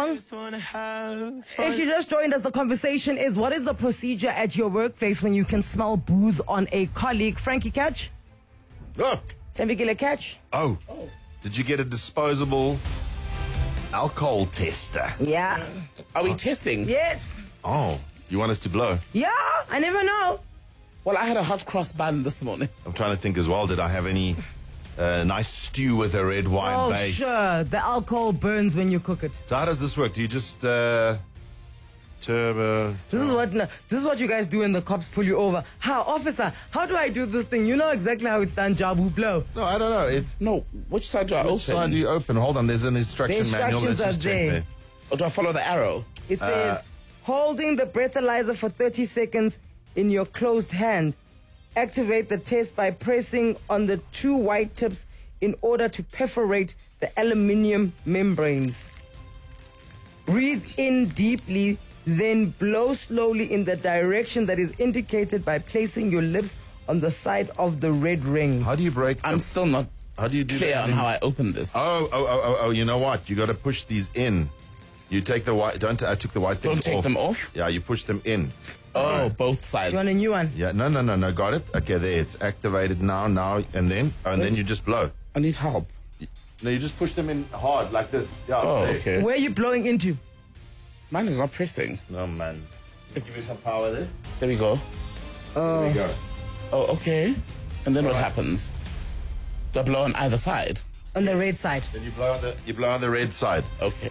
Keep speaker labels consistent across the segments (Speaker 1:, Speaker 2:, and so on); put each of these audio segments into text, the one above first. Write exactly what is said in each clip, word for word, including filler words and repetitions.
Speaker 1: along. If you just joined us, the conversation is, what is the procedure at your workplace when you can smell booze on a colleague? Frankie, catch?
Speaker 2: Oh.
Speaker 1: Tembikile, catch?
Speaker 2: Oh. Did you get a disposable alcohol tester?
Speaker 1: Yeah.
Speaker 3: Are we testing?
Speaker 1: Yes.
Speaker 2: Oh, you want us to blow?
Speaker 1: Yeah, I never know.
Speaker 3: Well, I had a hot cross bun this morning.
Speaker 2: I'm trying to think as well. Did I have any uh, nice stew with a red wine
Speaker 1: Oh,
Speaker 2: base?
Speaker 1: sure. The alcohol burns when you cook it.
Speaker 2: So how does this work? Do you just uh, turbo?
Speaker 1: This is what no, this is what you guys do when the cops pull you over. How, officer? How do I do this thing? You know exactly how it's done. Jabu blow.
Speaker 2: No, I don't know. It's
Speaker 3: No, which side do I
Speaker 2: which
Speaker 3: open?
Speaker 2: side do you open? Hold on. There's an instruction
Speaker 1: The
Speaker 2: manual.
Speaker 1: instructions
Speaker 2: Let's just
Speaker 1: are
Speaker 2: check
Speaker 1: there.
Speaker 2: there.
Speaker 3: Or do I follow the arrow?
Speaker 1: It says, holding the breathalyzer for thirty seconds in your closed hand. Activate the test by pressing on the two white tips in order to perforate the aluminium membranes. Breathe in deeply, then blow slowly in the direction that is indicated by placing your lips on the side of the red ring.
Speaker 2: How do you break?
Speaker 3: I'm
Speaker 2: them?
Speaker 3: still not
Speaker 2: How do you do
Speaker 3: clear
Speaker 2: that?
Speaker 3: on how I open this.
Speaker 2: Oh, oh, oh, oh, oh! You know what? You got to push these in. You take the white. Don't. I took the white things
Speaker 3: Don't take
Speaker 2: off.
Speaker 3: them off?
Speaker 2: Yeah, you push them in.
Speaker 3: Oh, both
Speaker 1: Do
Speaker 3: sides.
Speaker 1: you want a new one?
Speaker 2: Yeah. No, no, no, no. Got it. Okay, there. It's activated now. Now and then, oh, and then you just blow.
Speaker 3: I need help.
Speaker 2: No, you just push them in hard like this. Yeah.
Speaker 3: Oh,
Speaker 2: there.
Speaker 3: okay.
Speaker 1: Where are you blowing into?
Speaker 3: Mine is not pressing.
Speaker 2: No, man. Give me some power there.
Speaker 3: There we go.
Speaker 2: There we go.
Speaker 3: Oh, okay. And then what happens? Do I blow on either side?
Speaker 1: On the red side.
Speaker 2: Then you blow on the you blow on the red side.
Speaker 3: Okay.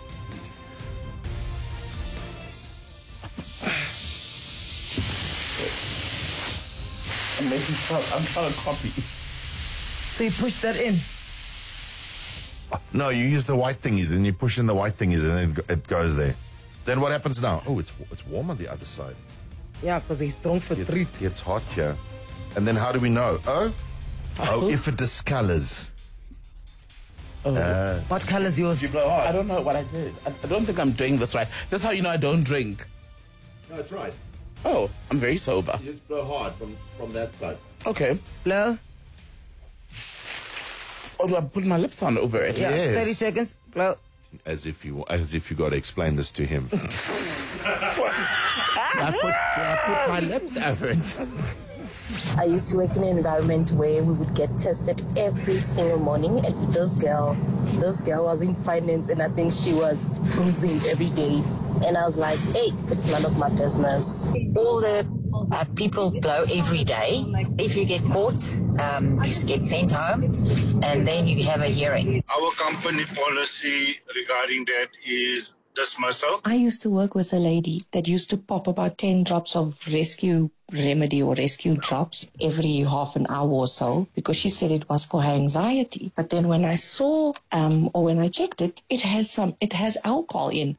Speaker 3: I'm making sure. I'm trying to copy.
Speaker 1: So you push that in.
Speaker 2: No, you use the white thingies, and you push in the white thingies, and it, go- it goes there. Then what happens now? Oh, it's it's warm on the other side.
Speaker 1: Yeah, because he's strong for
Speaker 2: It's,
Speaker 1: three.
Speaker 2: it's hot here. And then how do we know? Oh, oh, if it discolors.
Speaker 3: Oh.
Speaker 1: What color is yours?
Speaker 2: You blow hard.
Speaker 3: I don't know what I did. I, I don't think I'm doing this right. This is how you know I don't drink.
Speaker 2: No, it's right.
Speaker 3: Oh, I'm very sober.
Speaker 2: You just blow hard from from that side.
Speaker 3: Okay.
Speaker 1: Blow.
Speaker 3: Or do I put my lips on over it?
Speaker 1: Yeah,
Speaker 2: Yes.
Speaker 1: thirty seconds. Blow.
Speaker 2: As if you as if you got to explain this to him.
Speaker 3: I put, I put my lips over it.
Speaker 4: I used to work in an environment where we would get tested every single morning, and this girl, this girl was in finance, and I think she was boozing every day. And I was like, hey, it's none of my business.
Speaker 5: All the uh, people blow every day. If you get caught, um, you get sent home, and then you have a hearing.
Speaker 6: Our company policy regarding that is dismissal.
Speaker 7: I used to work with a lady that used to pop about ten drops of rescue remedy or rescue drops every half an hour or so because she said it was for her anxiety. But then when I saw um, or when I checked it, it has some, it has alcohol in.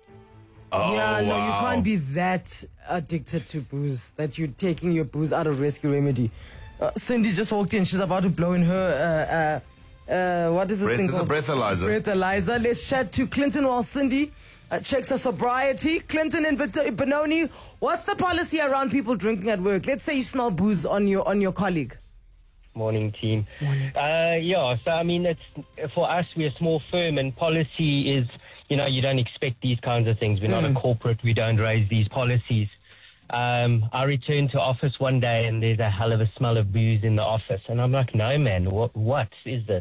Speaker 2: Oh,
Speaker 1: yeah, no, you
Speaker 2: wow.
Speaker 1: can't be that addicted to booze that you're taking your booze out of Rescue Remedy. Uh, Cindy just walked in. She's about to blow in her, uh, uh, uh, what is this
Speaker 2: Breath
Speaker 1: thing
Speaker 2: is a
Speaker 1: called?
Speaker 2: breathalyzer.
Speaker 1: Breathalyzer. Let's chat to Clinton while Cindy uh, checks her sobriety. Clinton and Ben- Benoni, what's the policy around people drinking at work? Let's say you smell booze on your on your colleague.
Speaker 8: Morning, team. Uh, yeah, so I mean, it's for us, we're a small firm, and policy is, you know, you don't expect these kinds of things. We're not a corporate. We don't raise these policies. Um, I returned to office one day, and there's a hell of a smell of booze in the office. And I'm like, no, man, what, what is this?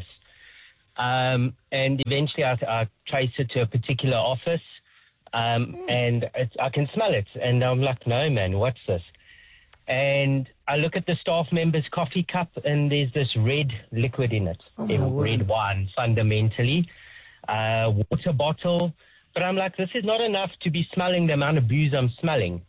Speaker 8: Um, and eventually I, I trace it to a particular office, um, and it's, I can smell it. And I'm like, no, man, what's this? And I look at the staff member's coffee cup, and there's this red liquid in it.
Speaker 1: Oh, my
Speaker 8: Eh,
Speaker 1: word.
Speaker 8: red wine, fundamentally. Uh, water bottle. But I'm like, this is not enough to be smelling the amount of booze I'm smelling.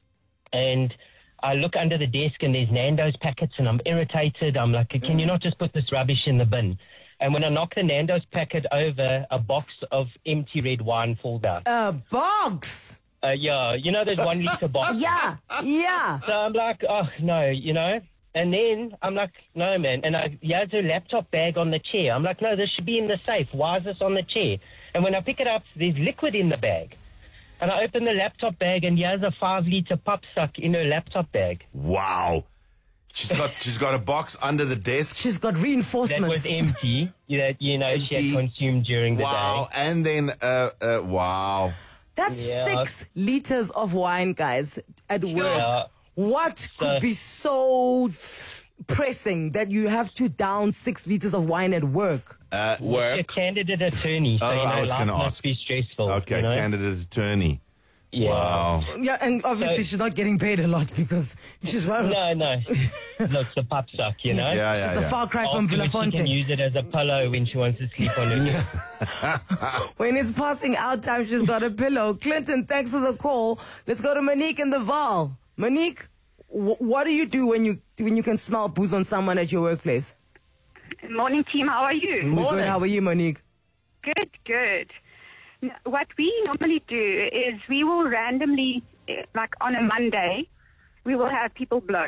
Speaker 8: And I look under the desk, and there's Nando's packets, and I'm irritated. I'm like, can you not just put this rubbish in the bin? And when I knock the Nando's packet over, a box of empty red wine falls out.
Speaker 1: A box.
Speaker 8: Uh, yeah, you know those one litre boxes?
Speaker 1: Yeah, yeah.
Speaker 8: So I'm like, oh, no, you know. And then I'm like, no, man. And I, he has a laptop bag on the chair. I'm like, no, this should be in the safe. Why is this on the chair? And when I pick it up, there's liquid in the bag. And I open the laptop bag, and he has a five litre pop suck in her laptop bag.
Speaker 2: Wow. She's got she's got a box under the desk.
Speaker 1: She's got
Speaker 8: That
Speaker 1: reinforcements.
Speaker 8: was empty. That you know she
Speaker 2: Empty.
Speaker 8: had consumed during the
Speaker 2: Wow.
Speaker 8: day.
Speaker 2: And then uh, uh wow.
Speaker 1: That's
Speaker 8: Yeah.
Speaker 1: six liters of wine, guys, at work.
Speaker 8: Yeah.
Speaker 1: What could
Speaker 8: So-
Speaker 1: be so pressing that you have to down six liters of wine at work?
Speaker 2: Uh,
Speaker 8: A
Speaker 3: Work.
Speaker 8: candidate attorney, so
Speaker 2: Oh,
Speaker 8: you know
Speaker 2: I was
Speaker 8: life
Speaker 2: gonna
Speaker 8: must
Speaker 2: ask.
Speaker 8: be stressful.
Speaker 2: okay,
Speaker 8: you know?
Speaker 2: candidate attorney.
Speaker 8: Yeah.
Speaker 2: Wow.
Speaker 1: Yeah, and obviously
Speaker 8: So-
Speaker 1: she's not getting paid a lot because she's well,
Speaker 8: No, no. Look, the pup suck, you know.
Speaker 2: Yeah, yeah,
Speaker 1: she's a
Speaker 2: yeah.
Speaker 1: far cry from
Speaker 8: Afterwards, she can
Speaker 1: Villafonte.
Speaker 8: use it as a pillow when she wants to sleep on it.
Speaker 1: When it's passing out time, she's got a pillow. Clinton, thanks for the call. Let's go to Monique in the Val. Monique, wh- what do you do when you when you can smell booze on someone at your workplace?
Speaker 9: Morning, team. How are you?
Speaker 1: We're good. How are you, Monique?
Speaker 9: Good, good. N- What we normally do is we will randomly, eh, like on a Monday, we will have people blow.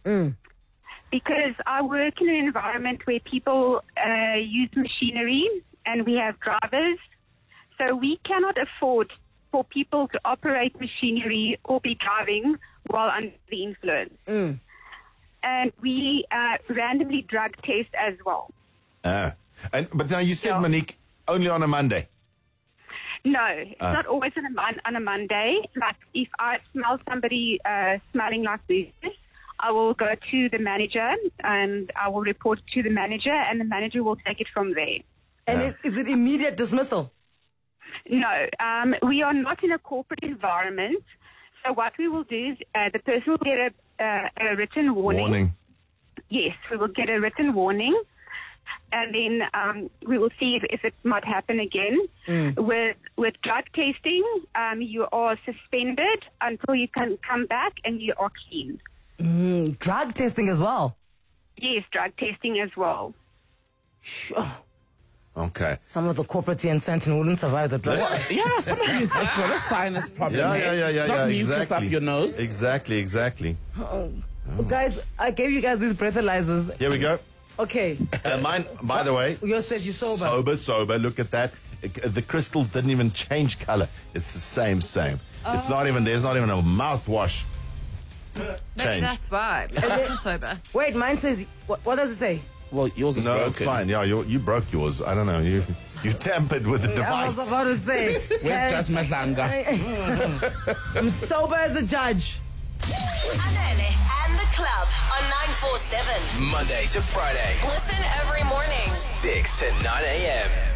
Speaker 9: Because I work in an environment where people uh, use machinery and we have drivers. So we cannot afford for people to operate machinery or be driving while under the influence. And we uh, randomly drug test as well.
Speaker 2: Uh, and but now you said,
Speaker 9: Yeah.
Speaker 2: Monique, only on a Monday.
Speaker 9: No, it's not always on a, mon- on a Monday. Like if I smell somebody uh, smelling like booze, I will go to the manager and I will report to the manager, and the manager will take it from there.
Speaker 1: And is, is it immediate dismissal?
Speaker 9: No, um, we are not in a corporate environment. So what we will do is uh, the person will get a, uh, a written warning.
Speaker 2: Warning.
Speaker 9: Yes, we will get a written warning. And then um, we will see if, if it might happen again. With with drug testing, um, you are suspended until you can come back and you are clean.
Speaker 1: Mm, drug testing as well.
Speaker 9: Yes, drug testing as well.
Speaker 2: Okay.
Speaker 1: Some of the corporates here in Santon wouldn't survive the drug.
Speaker 3: Yeah, some of you have got a sinus problem.
Speaker 2: Yeah,
Speaker 3: hey?
Speaker 2: yeah, yeah, yeah,
Speaker 3: It's not
Speaker 2: yeah.
Speaker 3: mucus
Speaker 2: Exactly.
Speaker 3: up your nose.
Speaker 2: Exactly, exactly.
Speaker 1: Guys, I gave you guys these breathalyzers.
Speaker 2: Here we go.
Speaker 1: Okay.
Speaker 2: Uh, mine, by the way.
Speaker 1: Yours says you're sober.
Speaker 2: Sober, sober. Look at that. It- The crystals didn't even change color. It's the same, same. It's not even, there's not even a mouthwash
Speaker 10: Maybe
Speaker 2: change.
Speaker 10: that's why. Maybe that's not sober.
Speaker 1: Wait, mine says, what, what does it say?
Speaker 3: Well, yours is
Speaker 2: No,
Speaker 3: broken.
Speaker 2: it's fine. Yeah, you, you broke yours. I don't know. You you tampered with the
Speaker 1: I was
Speaker 2: device.
Speaker 1: about to say.
Speaker 3: Where's
Speaker 1: uh,
Speaker 3: Judge Madlanga?
Speaker 1: I'm sober as a judge.
Speaker 11: Anele and the club on nine four seven.
Speaker 12: Monday to Friday,
Speaker 11: Listen every morning.
Speaker 12: six to nine a.m.